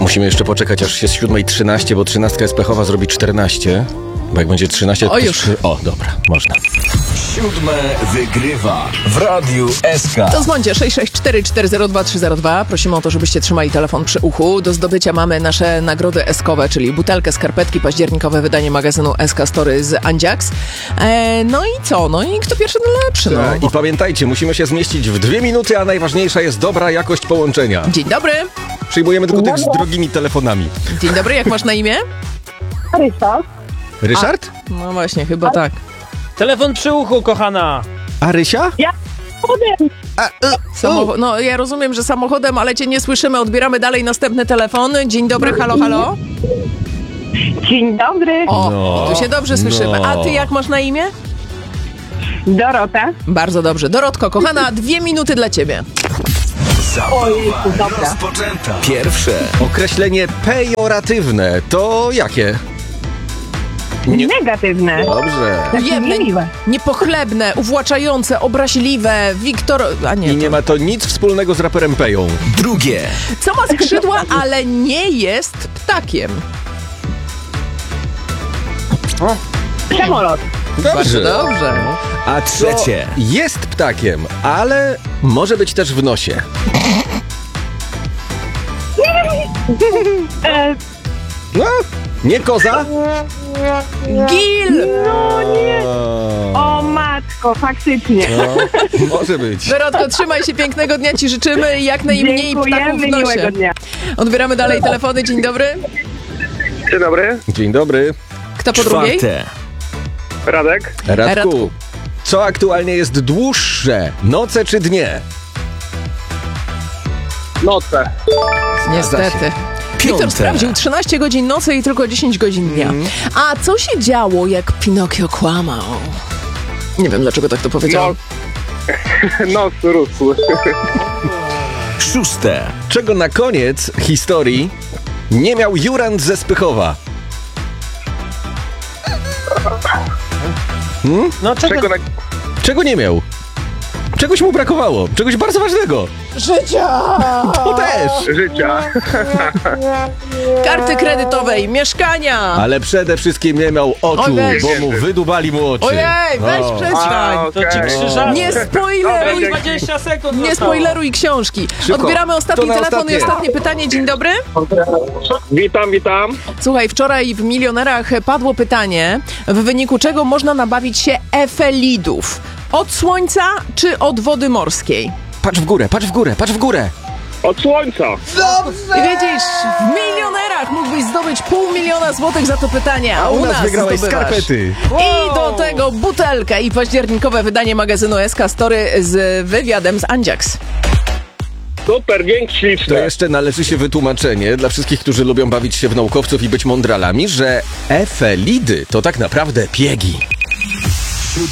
Musimy jeszcze poczekać, aż jest 7:13, bo 13 SPH zrobi 14. Bo jak będzie 13, to... O, już. O, dobra, można. 7 wygrywa w Radiu SK. To dzwońcie 664 Prosimy o to, żebyście trzymali telefon przy uchu. Do zdobycia mamy nasze nagrody eskowe, czyli butelkę, skarpetki, październikowe wydanie magazynu SK Story z Andziaks. No i co? No i kto pierwszy, to lepszy. No. I pamiętajcie, musimy się zmieścić w 2 minuty, a najważniejsza jest dobra jakość połączenia. Dzień dobry. Przyjmujemy tylko tych z drogimi telefonami. Dzień dobry, jak masz na imię? Ryszard. Ryszard? No właśnie, chyba tak. Telefon przy uchu, kochana. A Rysia? Ja powiem. No ja rozumiem, że samochodem, ale cię nie słyszymy. Odbieramy dalej następny telefon. Dzień dobry, halo, halo. Dzień dobry. O, No, tu się dobrze słyszymy. A ty jak masz na imię? Dorota. Bardzo dobrze. Dorotko, kochana, 2 minuty dla ciebie. Zabawa rozpoczęta. Pierwsze. Określenie pejoratywne to jakie? Negatywne. Dobrze. Ujemne, Niemiłe. niepochlebne, uwłaczające, obraźliwe. Wiktor... A nie, I nie ma to nic wspólnego z raperem Peją. Drugie. Co ma skrzydła, ale nie jest ptakiem. Samolot. Bardzo dobrze. A co Trzecie. jest ptakiem, ale może być też w nosie. No, nie koza? Gil! O matko, faktycznie. No, może być. Dorotko, trzymaj się, pięknego dnia ci życzymy i jak najmniej ptaków Dziękujemy, w nosie. miłego dnia. Odbieramy dalej telefony. Dzień dobry. Dzień dobry, Dzień dobry. Kto po drugiej? Czwarte. Radek. Radku, co aktualnie jest dłuższe? Noce czy dnie? Noce. Niestety. Wiktor Piąte. sprawdził 13 godzin nocy i tylko 10 godzin dnia. A co się działo, jak Pinokio kłamał? Nie wiem, dlaczego tak to powiedziałam. Nos rósł. Szóste. Czego na koniec historii nie miał Jurand ze Spychowa? No Czego na... Czego nie miał? Czegoś mu brakowało. Czegoś bardzo ważnego. Życia! To też. Życia. Karty kredytowej, mieszkania! Ale przede wszystkim nie miał oczu, Oj, weź. bo mu wydubali mu oczy. Ojej, weź No. przestań! to ci Okej. krzyża. Nie spoileruj! 20 sekund Nie zostało. spoileruj książki. Szybko. Odbieramy ostatni To na telefon i ostatnie. ostatnie pytanie. Dzień dobry. Witam. Słuchaj, wczoraj w Milionerach padło pytanie, w wyniku czego można nabawić się efelidów. Od słońca czy od wody morskiej? Patrz w górę, patrz w górę, patrz w górę. Od słońca. I widzisz, w Milionerach mógłbyś zdobyć 500 000 złotych za to pytanie, A u nas wygrałeś zdobywasz. skarpety. I do tego butelkę i październikowe wydanie magazynu SK Story z wywiadem z Andziaks. Super, dzięki To śliczne. jeszcze należy się wytłumaczenie dla wszystkich, którzy lubią bawić się w naukowców i być mądralami, że efelidy to tak naprawdę piegi.